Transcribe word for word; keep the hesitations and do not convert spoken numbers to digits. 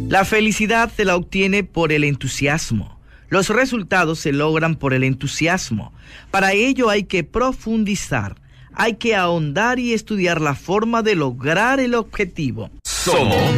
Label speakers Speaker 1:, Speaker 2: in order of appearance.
Speaker 1: La felicidad se la obtiene por el entusiasmo. Los resultados se logran por el entusiasmo. Para ello hay que profundizar, hay que ahondar y estudiar la forma de lograr el objetivo.
Speaker 2: Somos